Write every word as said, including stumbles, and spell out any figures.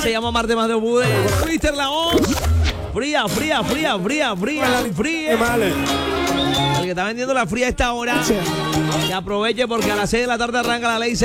Se llama Marte Más de Bude. Mister Laos. Fría, fría, fría, fría, fría, fría. El que está vendiendo la fría a esta hora, que aproveche porque a las seis de la tarde arranca la ley